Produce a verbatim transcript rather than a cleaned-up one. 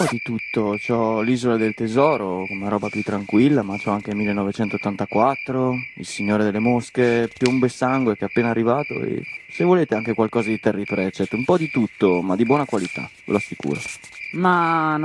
po' di tutto, c'ho l'Isola del Tesoro come roba più tranquilla, ma c'ho anche millenovecentottantaquattro, Il Signore delle Mosche, Piombo e Sangue che è appena arrivato e se volete anche qualcosa di Terry Pratchett, un po' di tutto, ma di buona qualità, ve lo assicuro. Ma